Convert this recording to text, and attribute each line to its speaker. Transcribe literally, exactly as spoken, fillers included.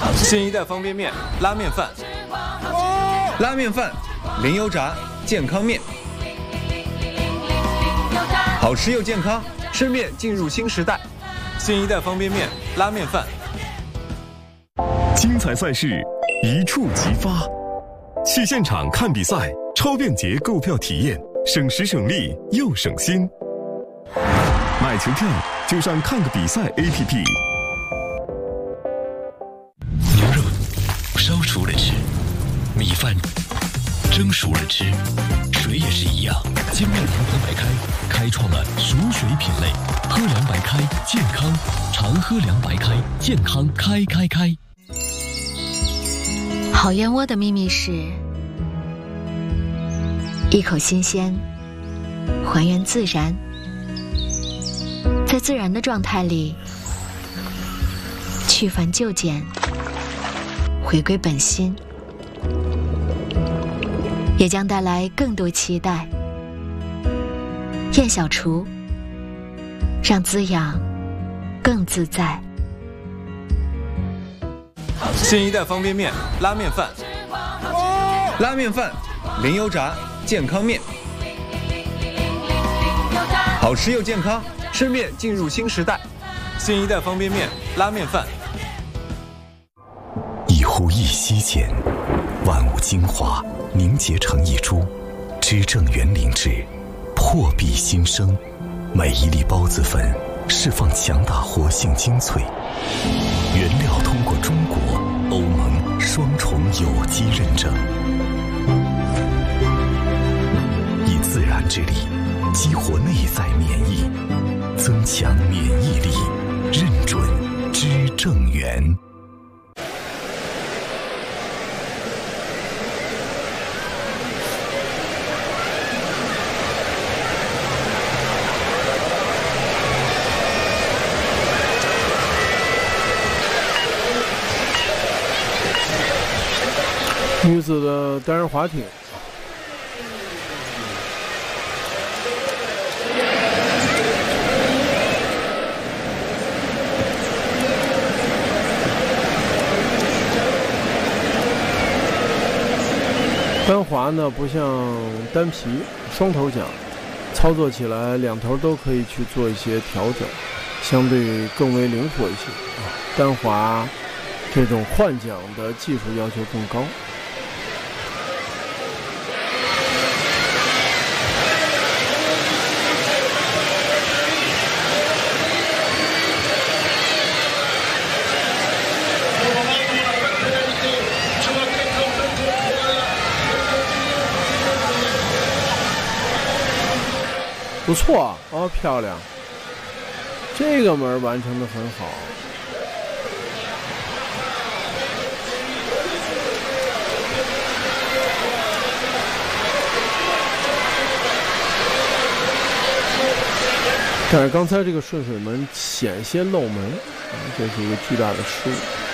Speaker 1: 新一代方便面拉面饭，
Speaker 2: 拉面饭，零油炸，健康面，好吃又健康，吃面进入新时代。
Speaker 1: 新一代方便面拉面饭，
Speaker 3: 精彩赛事一触即发，去现场看比赛，超便捷购票体验，省时省力又省心。买球票就上看个比赛 A P P。
Speaker 4: 牛肉烧熟了吃，米饭蒸熟了吃，水也是一样。精酿银河白开开创了熟水品类，喝凉白开健康，常喝凉白开健康开开开。
Speaker 5: 好燕窝的秘密是一口新鲜，还原自然，在自然的状态里去繁就简，回归本心，也将带来更多期待。燕小厨，让滋养更自在。
Speaker 1: 新一代方便面拉面饭，
Speaker 2: 拉面饭，零油炸，健康面，好吃又健康，吃面进入新时代。
Speaker 1: 新一代方便面拉面饭，
Speaker 4: 一呼一吸间，万物精华凝结成一株，知正园灵芝，破壁新生。每一粒孢子粉释放强大活性精粹，原料通过中国、欧盟双重有机认证，以自然之力激活内在免疫，增强免疫力，认准知正园。
Speaker 6: 女子的单人滑艇，单滑呢不像单皮双头桨，操作起来两头都可以去做一些调整，相对更为灵活一些。单滑这种换桨的技术要求更高。不错哦，漂亮！这个门完成的很好。但是刚才这个顺水门险些漏门，啊，这是一个巨大的失误。